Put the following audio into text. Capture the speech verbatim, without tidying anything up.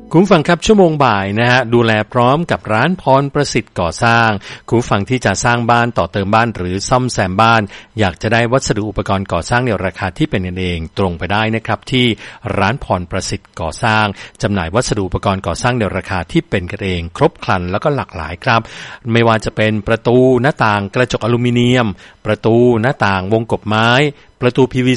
คุณฟังครับชั่วโมงบ่ายนะฮะดูแลพร้อมกับร้านพรประสิทธิ์ก่อสร้างคุณฟังที่จะสร้างบ้านต่อเติมบ้านหรือซ่อมแซมบ้านอยากจะได้วัสดุอุปกรณ์ก่อสร้างในราคาที่เป็นกันเองตรงไปได้นะครับที่ร้านพรประสิทธิ์ก่อสร้างจำหน่ายวัสดุอุปกรณ์ก่อสร้างในราคาที่เป็นกันเองครบครันแล้วก็หลากหลายครับไม่ว่าจะเป็นประตูหน้าต่างกระจกอลูมิเนียมประตูหน้าต่างวงกบไม้ประตู พี วี